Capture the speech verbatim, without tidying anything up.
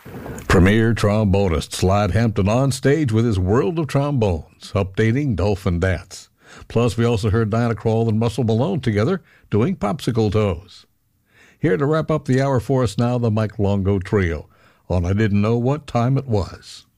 Premier trombonist Slide Hampton on stage with his World of Trombones, updating Dolphin Dance. Plus, we also heard Diana Krall and Russell Malone together doing Popsicle Toes. Here to wrap up the hour for us now, the Mike Longo Trio on I Didn't Know What Time It Was.